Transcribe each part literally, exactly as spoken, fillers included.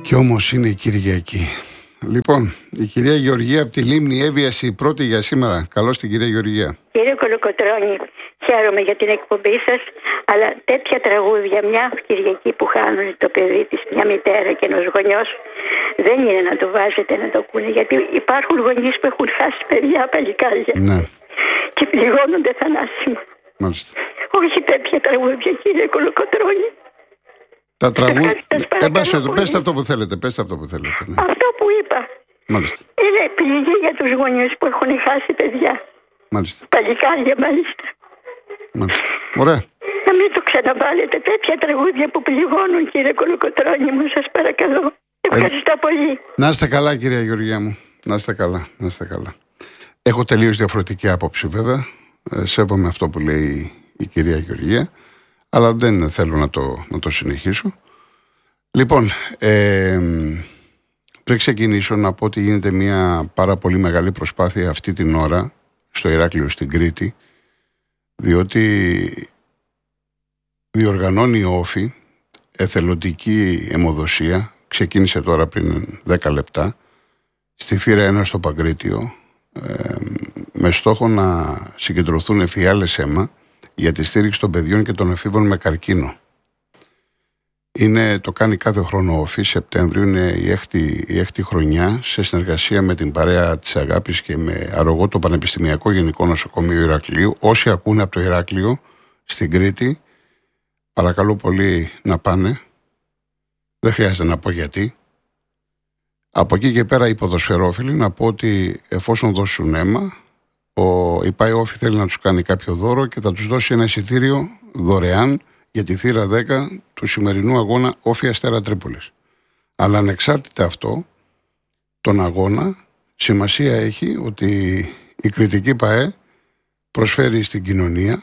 Κι όμως είναι η Κυριακή. Λοιπόν, η κυρία Γεωργία από τη Λίμνη έβιασε η πρώτη για σήμερα. Καλώς την κυρία Γεωργία. Κύριε Κολοκοτρώνη, χαίρομαι για την εκπομπή σας, αλλά τέτοια τραγούδια, μια Κυριακή που χάνουν το παιδί της, μια μητέρα και ένας γονιός, δεν είναι να το βάζετε να το ακούνε, γιατί υπάρχουν γονείς που έχουν χάσει παιδιά, παλικάρια. Ναι. Και πληγώνονται θανάσιμα. Μάλιστα. Όχι τέτοια τραγούδια, κύριε Κολοκοτρώνη. Τα τραγούδια. Πέστε αυτό που θέλετε, πέστε αυτό που θέλετε. Ναι. Αυτό που είπα. Μάλιστα. Είναι πληγή για τους γονείς που έχουν χάσει παιδιά. Μάλιστα. Παλικάρια, μάλιστα. Μάλιστα. Ωραία. Να μην το ξαναβάλετε τέτοια τραγούδια που πληγώνουν, κύριε Κολοκοτρώνη μου, σας παρακαλώ. Ευχαριστώ ε, πολύ. Να είστε καλά, κυρία Γεωργία μου. Να είστε καλά, να είστε καλά. Έχω τελείως διαφορετική άποψη, βέβαια. Ε, σέβομαι αυτό που λέει η κυρία Γεωργία, αλλά δεν θέλω να το, να το συνεχίσω. Λοιπόν, ε, πριν ξεκινήσω να πω ότι γίνεται μια πάρα πολύ μεγάλη προσπάθεια αυτή την ώρα στο Ηράκλειο στην Κρήτη, διότι διοργανώνει η Όφη εθελοντική αιμοδοσία, ξεκίνησε τώρα πριν δέκα λεπτά, στη θύρα ένα στο Παγκρίτιο, ε, με στόχο να συγκεντρωθούν εφιάλες αίμα για τη στήριξη των παιδιών και των εφήβων με καρκίνο. Είναι, το κάνει κάθε χρόνο Όφη, Σεπτέμβριο, είναι η έκτη, η έκτη χρονιά, σε συνεργασία με την παρέα της Αγάπης και με αρρωγό το Πανεπιστημιακό Γενικό Νοσοκομείο Ηρακλείου. Όσοι ακούνε από το Ηράκλειο στην Κρήτη, παρακαλώ πολύ να πάνε. Δεν χρειάζεται να πω γιατί. Από εκεί και πέρα οι ποδοσφαιρόφιλοι να πω ότι εφόσον δώσουν αίμα, ο, η ΠΑΕ Όφη θέλει να τους κάνει κάποιο δώρο και θα τους δώσει ένα εισιτήριο δωρεάν για τη θύρα δέκα του σημερινού αγώνα Όφη Αστέρα Τρίπολης. Αλλά ανεξάρτητα αυτό, τον αγώνα, σημασία έχει ότι η Κρητική ΠΑΕ προσφέρει στην κοινωνία,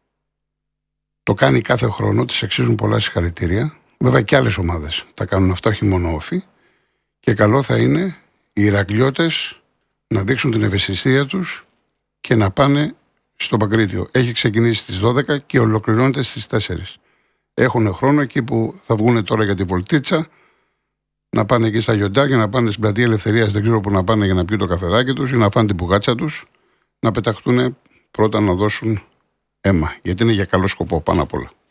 το κάνει κάθε χρόνο, της αξίζουν πολλά συγχαρητήρια. Βέβαια και άλλες ομάδες τα κάνουν αυτά, όχι μόνο Όφη. Και καλό θα είναι οι Ηρακλειώτες να δείξουν την ευαισθησία τους και να πάνε στο Παγκρίτιο. Έχει ξεκινήσει στις δώδεκα και ολοκληρώνεται στις τέσσερις. Έχουν χρόνο εκεί που θα βγουν τώρα για τη βολτίτσα, να πάνε εκεί στα Γιοντάρια, να πάνε στην Πλατεία Ελευθερίας, δεν ξέρω που να πάνε για να πιούν το καφεδάκι τους ή να φάνε την πουγάτσα τους, να πεταχτούν πρώτα να δώσουν αίμα. Γιατί είναι για καλό σκοπό πάνω απ' όλα.